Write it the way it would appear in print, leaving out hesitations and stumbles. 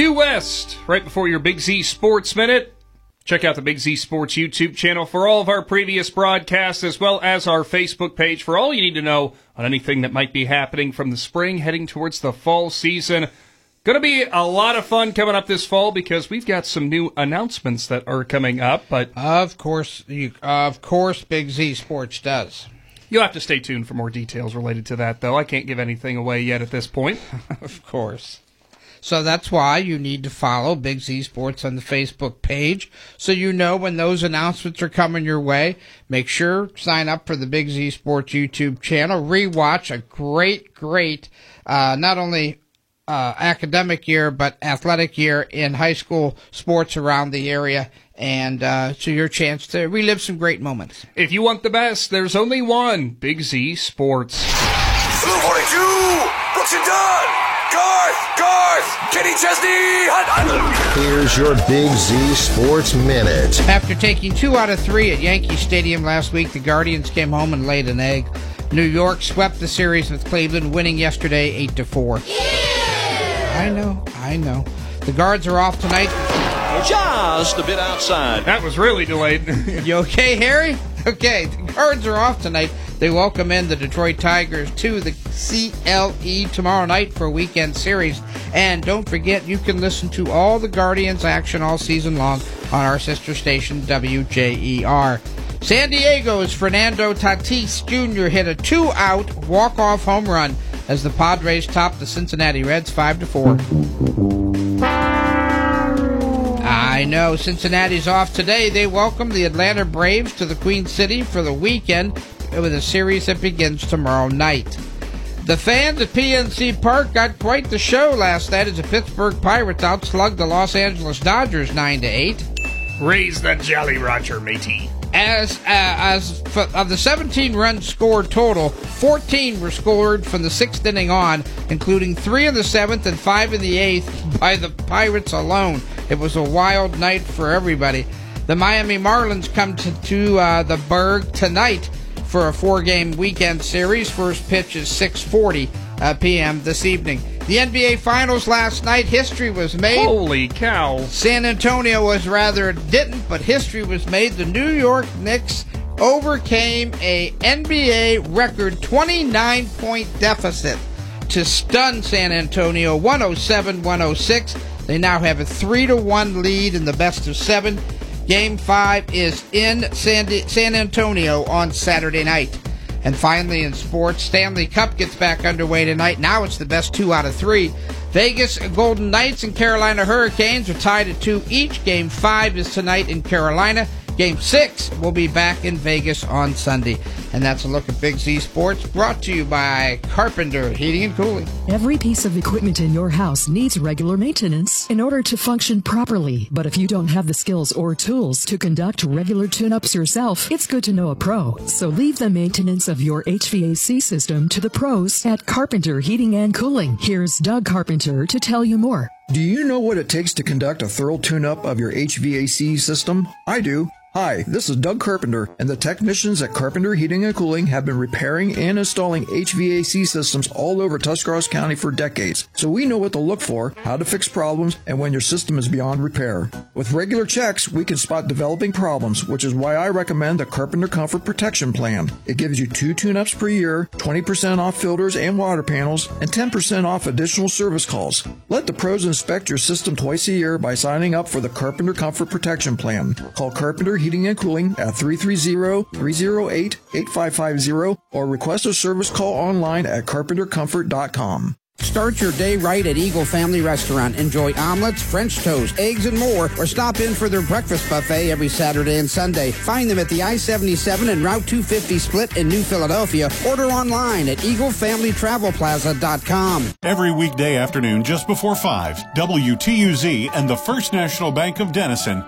Due West, right before your Big Z Sports Minute. Check out the Big Z Sports YouTube channel for all of our previous broadcasts, as well as our Facebook page for all you need to know on anything that might be happening from the spring heading towards the fall season. Going to be a lot of fun coming up this fall because we've got some new announcements that are coming up. But Of course, Big Z Sports does. You'll have to stay tuned for more details related to that, though. I can't give anything away yet at this point. Of course. So that's why you need to follow Big Z Sports on the Facebook page so you know when those announcements are coming your way. Make sure, sign up for the Big Z Sports YouTube channel. Rewatch a great, not only academic year, but athletic year in high school sports around the area. And so your chance to relive some great moments. If you want the best, there's only one Big Z Sports. Blue 42, Brooks and Dunn. Garth, Kenny Chesney. Here's your Big Z Sports Minute. After taking 2 out of 3 at Yankee Stadium last week, the Guardians came home and laid an egg. New York swept the series with Cleveland, winning yesterday 8-4. Yeah! I know. The Guards are off tonight. Just a bit outside. That was really delayed. You okay, Harry? Okay, the Guards are off tonight. They welcome in the Detroit Tigers to the CLE tomorrow night for a weekend series. And don't forget, you can listen to all the Guardians action all season long on our sister station, WJER. San Diego's Fernando Tatis Jr. hit a 2-out walk-off home run as the Padres topped the Cincinnati Reds 5-4. I know, Cincinnati's off today. They welcome the Atlanta Braves to the Queen City for the weekend with a series that begins tomorrow night. The fans at PNC Park got quite the show last night as the Pittsburgh Pirates outslugged the Los Angeles Dodgers 9-8. Raise the Jolly Roger, matey. Of the 17 runs scored total, 14 were scored from the 6th inning on, including 3 in the 7th and 5 in the 8th by the Pirates alone. It was a wild night for everybody. The Miami Marlins come to the Berg tonight for a 4-game weekend series. First pitch is 6:40 p.m. this evening. The NBA Finals last night, history was made. Holy cow. San Antonio didn't, but history was made. The New York Knicks overcame a NBA record 29-point deficit to stun San Antonio 107-106. They now have a 3-1 lead in the best of 7. Game 5 is in San Antonio on Saturday night. And finally in sports, Stanley Cup gets back underway tonight. Now it's the best 2 out of 3. Vegas Golden Knights and Carolina Hurricanes are tied at 2 each. Game 5 is tonight in Carolina. Game 6 will be back in Vegas on Sunday. And that's a look at Big Z Sports, brought to you by Carpenter Heating and Cooling. Every piece of equipment in your house needs regular maintenance in order to function properly. But if you don't have the skills or tools to conduct regular tune-ups yourself, it's good to know a pro. So leave the maintenance of your HVAC system to the pros at Carpenter Heating and Cooling. Here's Doug Carpenter to tell you more. Do you know what it takes to conduct a thorough tune-up of your HVAC system? I do. Hi, this is Doug Carpenter, and the technicians at Carpenter Heating and Cooling have been repairing and installing HVAC systems all over Tuscarawas County for decades. So we know what to look for, how to fix problems, and when your system is beyond repair. With regular checks, we can spot developing problems, which is why I recommend the Carpenter Comfort Protection Plan. It gives you 2 tune-ups per year, 20% off filters and water panels, and 10% off additional service calls. Let the pros inspect your system twice a year by signing up for the Carpenter Comfort Protection Plan. Call Carpenter Heating and Cooling at 330-308-8550 or request a service call online at carpentercomfort.com. Start your day right at Eagle Family Restaurant. Enjoy omelets, French toast, eggs, and more, or stop in for their breakfast buffet every Saturday and Sunday. Find them at the I-77 and Route 250 split in New Philadelphia. Order online at EagleFamilyTravelPlaza.com. Every weekday afternoon just before 5, WTUZ and the First National Bank of Denison